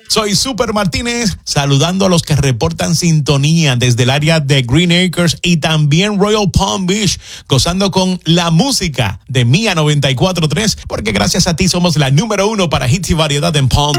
Soy Super Martínez, saludando a los que reportan sintonía desde el área de Green Acres y también Royal Palm Beach, gozando con la música de Mía 94.3, porque gracias a ti somos la número 1 para hits y variedad en Palm